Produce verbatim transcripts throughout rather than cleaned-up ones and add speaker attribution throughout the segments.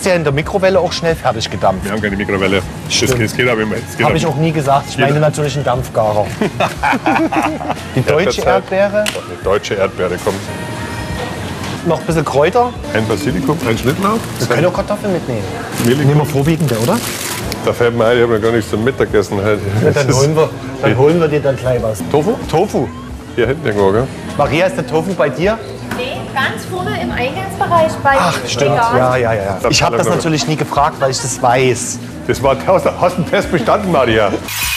Speaker 1: ja in der Mikrowelle auch schnell fertig gedampft.
Speaker 2: Wir haben keine Mikrowelle. Das, das geht aber immer.
Speaker 1: Habe ich auch nie gesagt. Ich meine natürlich einen Dampfgarer. Die deutsche Erdbeere.
Speaker 2: Die deutsche Erdbeere kommt.
Speaker 1: Noch ein bisschen Kräuter.
Speaker 2: Ein Basilikum, ein Schnittlauch.
Speaker 1: Wir können auch Kartoffeln mitnehmen.
Speaker 2: Mehl.
Speaker 1: Nehmen wir vorwiegende, oder?
Speaker 2: Da fällt mir ein, ich habe noch gar nichts zum Mittagessen heute.
Speaker 1: Ja, dann, holen wir, dann holen wir dir dann gleich was.
Speaker 2: Tofu?
Speaker 1: Tofu.
Speaker 2: Hier hinten irgendwo, gell?
Speaker 1: Maria, ist der Tofu bei dir?
Speaker 3: Nee, ganz vorne im Eingangsbereich bei
Speaker 1: Ach, stimmt. Ja, ja, ja. Ich habe das natürlich nie gefragt, weil ich das weiß.
Speaker 2: Das war, hast du einen Test bestanden, Maria?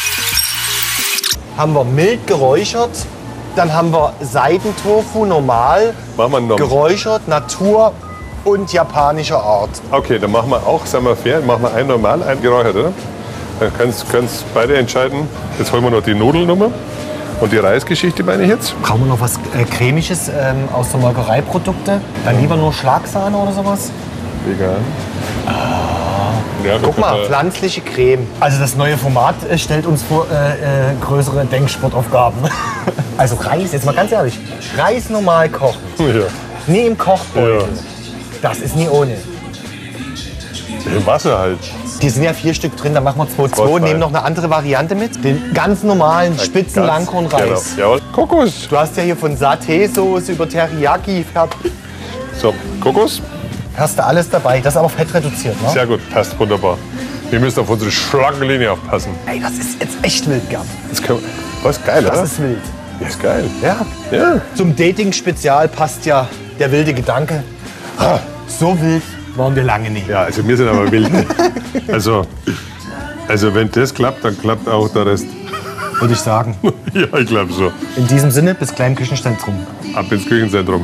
Speaker 1: Haben wir mild geräuchert. Dann haben wir Seidentofu, normal,
Speaker 2: Machen wir noch.
Speaker 1: geräuchert, Natur und japanischer Art.
Speaker 2: Okay, dann machen wir auch, sagen wir fair, machen wir ein normal, ein geräuchert, oder? Dann kannst du beide entscheiden. Jetzt holen wir noch die Nudelnummer und die Reisgeschichte, meine ich jetzt.
Speaker 1: Brauchen wir noch was äh, Cremiges ähm, aus der Molkereiprodukte? Dann lieber nur Schlagsahne oder sowas?
Speaker 2: Vegan. Ja,
Speaker 1: Guck mal, pflanzliche Creme. Also das neue Format äh, stellt uns vor äh, äh, größere Denksportaufgaben. Also Reis, jetzt mal ganz ehrlich, Reis normal kochen,
Speaker 2: Ja.
Speaker 1: nie im Kochbeutel.
Speaker 2: Ja.
Speaker 1: Das ist nie ohne.
Speaker 2: Im Wasser halt.
Speaker 1: Die sind ja vier Stück drin, dann machen wir zwei, zwei,
Speaker 2: zwei.
Speaker 1: nehmen noch eine andere Variante mit. Den ganz normalen spitzen
Speaker 2: Ganz-
Speaker 1: Langkornreis.
Speaker 2: Genau. Jawohl. Kokos.
Speaker 1: Du hast ja hier von Saté-Soße über Teriyaki fertig.
Speaker 2: So, Kokos.
Speaker 1: Hast du alles dabei, das ist aber fett reduziert, ne?
Speaker 2: Sehr gut, passt wunderbar. Wir müssen auf unsere schlanke Linie aufpassen.
Speaker 1: Ey, das ist jetzt echt wild, Gerd.
Speaker 2: Das können wir, was geil,
Speaker 1: Das
Speaker 2: oder?
Speaker 1: ist wild.
Speaker 2: Ja, ist geil.
Speaker 1: Ja.
Speaker 2: Ja.
Speaker 1: Zum Dating-Spezial passt ja der wilde Gedanke. Ah, so wild waren wir lange nicht.
Speaker 2: Ja, also wir sind aber wild. Also, also wenn das klappt, dann klappt auch der Rest.
Speaker 1: Würde ich sagen.
Speaker 2: Ja, ich glaube so.
Speaker 1: In diesem Sinne, bis gleich im Küchenzentrum.
Speaker 2: Ab ins Küchenzentrum.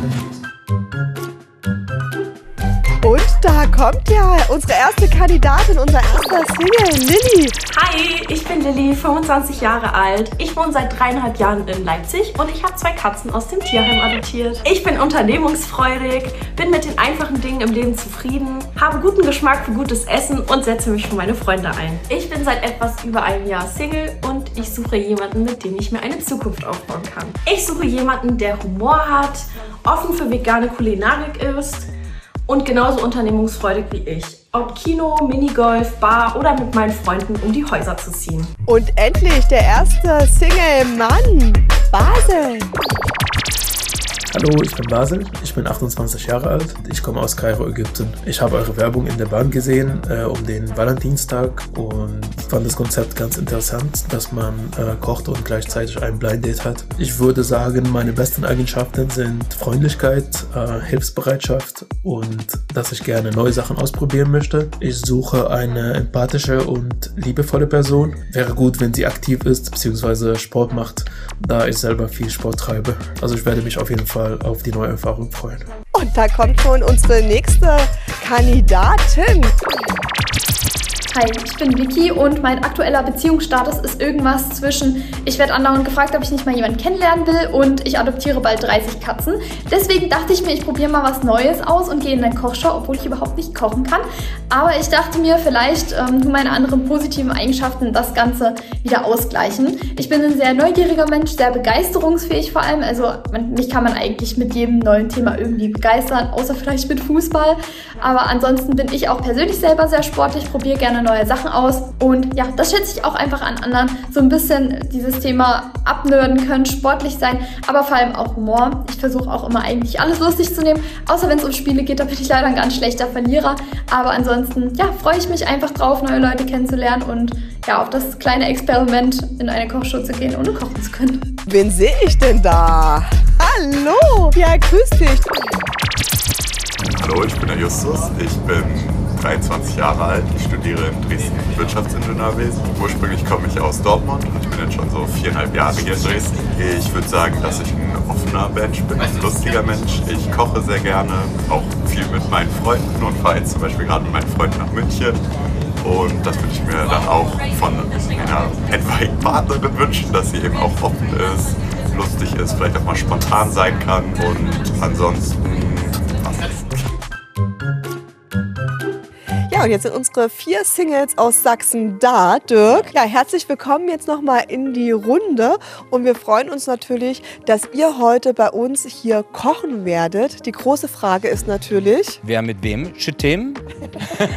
Speaker 4: Und da kommt ja unsere erste Kandidatin, unser erster Single, Lilly.
Speaker 5: Hi, ich bin Lilly, fünfundzwanzig Jahre alt. Ich wohne seit dreieinhalb Jahren in Leipzig und ich habe zwei Katzen aus dem Tierheim adoptiert. Ich bin unternehmungsfreudig, bin mit den einfachen Dingen im Leben zufrieden, habe guten Geschmack für gutes Essen und setze mich für meine Freunde ein. Ich bin seit etwas über einem Jahr Single und ich suche jemanden, mit dem ich mir eine Zukunft aufbauen kann. Ich suche jemanden, der Humor hat, offen für vegane Kulinarik ist und genauso unternehmungsfreudig wie ich. Ob Kino, Minigolf, Bar oder mit meinen Freunden um die Häuser zu ziehen.
Speaker 4: Und endlich der erste Single-Mann, Basel.
Speaker 6: Hallo, ich bin Basel, ich bin achtundzwanzig Jahre alt, ich komme aus Kairo, Ägypten. Ich habe eure Werbung in der Bahn gesehen äh, um den Valentinstag und fand das Konzept ganz interessant, dass man äh, kocht und gleichzeitig ein Blind Date hat. Ich würde sagen, meine besten Eigenschaften sind Freundlichkeit, äh, Hilfsbereitschaft und dass ich gerne neue Sachen ausprobieren möchte. Ich suche eine empathische und liebevolle Person. Wäre gut, wenn sie aktiv ist bzw. Sport macht, da ich selber viel Sport treibe. Also ich werde mich auf jeden Fall auf die neue Erfahrung freuen.
Speaker 4: Und da kommt schon unsere nächste Kandidatin.
Speaker 7: Hi, ich bin Vicky und mein aktueller Beziehungsstatus ist irgendwas zwischen ich werde andauernd gefragt, ob ich nicht mal jemanden kennenlernen will und ich adoptiere bald dreißig Katzen. Deswegen dachte ich mir, ich probiere mal was Neues aus und gehe in eine Kochshow, obwohl ich überhaupt nicht kochen kann. Aber ich dachte mir, vielleicht ähm, tun meine anderen positiven Eigenschaften das Ganze wieder ausgleichen. Ich bin ein sehr neugieriger Mensch, sehr begeisterungsfähig vor allem. Also man, mich kann man eigentlich mit jedem neuen Thema irgendwie begeistern, außer vielleicht mit Fußball. Aber ansonsten bin ich auch persönlich selber sehr sportlich, probiere gerne neue Sachen aus und ja, das schätze ich auch einfach an anderen. So ein bisschen dieses Thema abnörden können, sportlich sein, aber vor allem auch Humor. Ich versuche auch immer eigentlich alles lustig zu nehmen, außer wenn es um Spiele geht, da bin ich leider ein ganz schlechter Verlierer. Aber ansonsten, ja, freue ich mich einfach drauf, neue Leute kennenzulernen und ja, auf das kleine Experiment in eine Kochshow zu gehen, ohne kochen zu können.
Speaker 4: Wen sehe ich denn da? Hallo, ja, grüß dich.
Speaker 8: Hallo, ich bin der Justus, ich bin dreiundzwanzig Jahre alt, ich studiere in Dresden Wirtschaftsingenieurwesen. Ursprünglich komme ich aus Dortmund und ich bin jetzt schon so viereinhalb Jahre hier in Dresden. Ich würde sagen, dass ich ein offener Mensch bin, ein lustiger Mensch. Ich koche sehr gerne, auch viel mit meinen Freunden und fahre jetzt zum Beispiel gerade mit meinen Freunden nach München. Und das würde ich mir dann auch von einer etwaigen Partnerin wünschen, dass sie eben auch offen ist, lustig ist, vielleicht auch mal spontan sein kann und ansonsten...
Speaker 4: Ja, und jetzt sind unsere vier Singles aus Sachsen da. Dirk, ja, herzlich willkommen jetzt nochmal in die Runde. Und wir freuen uns natürlich, dass ihr heute bei uns hier kochen werdet. Die große Frage ist natürlich...
Speaker 9: Wer mit wem? Schüttem?